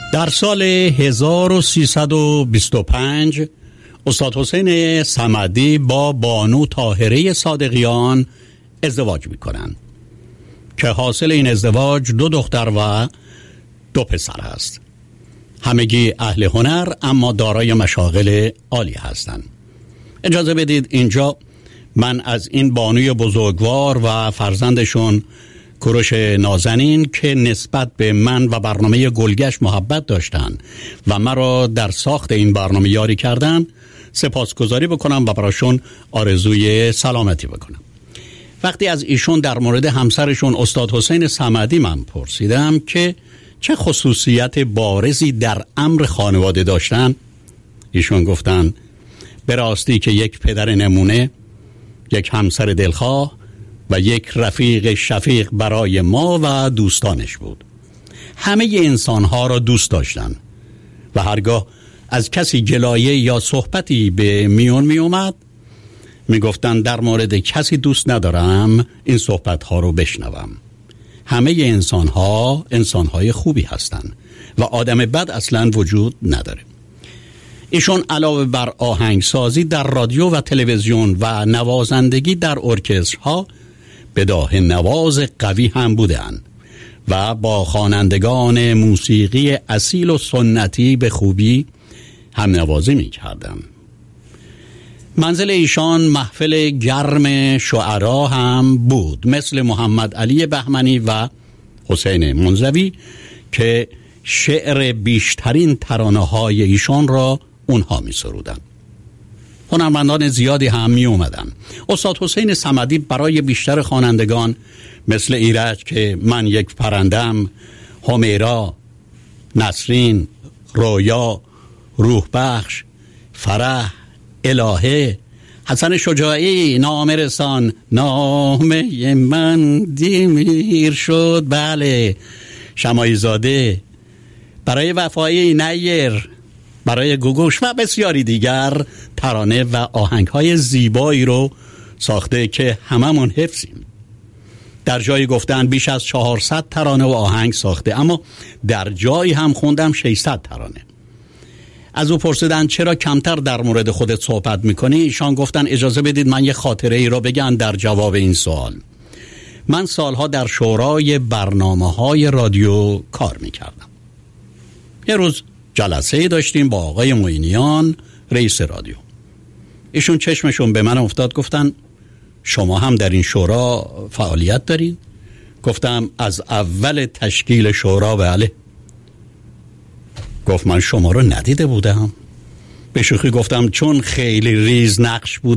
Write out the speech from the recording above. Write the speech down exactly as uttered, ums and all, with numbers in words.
در سال هزار و سیصد و بیست و پنج استاد حسین صمدی با بانو طاهره صادقیان ازدواج میکنند که حاصل این ازدواج دو دختر و دو پسر است. همگی اهل هنر اما دارای مشاغل عالی هستند. اجازه بدید اینجا من از این بانوی بزرگوار و فرزندشون کوروش نازنین که نسبت به من و برنامه گلگشت محبت داشتن و مرا در ساخت این برنامه یاری کردن سپاسگزاری بکنم و براشون آرزوی سلامتی بکنم. وقتی از ایشون در مورد همسرشون استاد حسین صمدی من پرسیدم که چه خصوصیت بارزی در امر خانواده داشتن، ایشون گفتن به راستی که یک پدر نمونه، یک همسر دلخواه و یک رفیق شفیق برای ما و دوستانش بود. همه انسانها را دوست داشتن و هرگاه از کسی گلایه یا صحبتی به میون می اومد می گفتن در مورد کسی دوست ندارم این صحبتها رو بشنوم. همه انسانها انسانهای خوبی هستند و آدم بد اصلا وجود نداره. ایشون علاوه بر آهنگسازی در رادیو و تلویزیون و نوازندگی در ارکسترها بداهه نواز قوی هم بودند و با خوانندگان موسیقی اصیل و سنتی به خوبی هم نوازی می کردم. منزل ایشان محفل گرم شعرا هم بود، مثل محمد علی بهمنی و حسین منزوی که شعر بیشترین ترانه های ایشان را اونها می سرودن. هنرمندان زیادی هم می اومدن. استاد حسین صمدی برای بیشتر خوانندگان مثل ایرج که من یک پرندم، همیرا، نسرین، رویا، روح بخش، فرح، الهه، حسن شجاعی، نامه رسان، نامه من دیر شد، بله، شماعی زاده، برای وفای نیر، برای گوگوش و بسیاری دیگر ترانه و آهنگ‌های زیبایی رو ساخته که هممون حفظیم. در جایی گفتن بیش از چهارصد ترانه و آهنگ ساخته، اما در جایی هم خوندم ششصد ترانه. از او پرسیدن چرا کمتر در مورد خودت صحبت میکنی؟ ایشان گفتن اجازه بدید من یه خاطره ای را بگم در جواب این سوال. من سالها در شورای برنامه‌های رادیو کار میکردم. یه روز جلسه داشتیم با آقای معینیان رئیس رادیو. ایشون چشمشون به من افتاد، گفتن شما هم در این شورا فعالیت دارید؟ گفتم از اول تشکیل شورا بله. گفت من شما رو ندیده بودم. به شوخی گفتم چون خیلی ریز نقش بود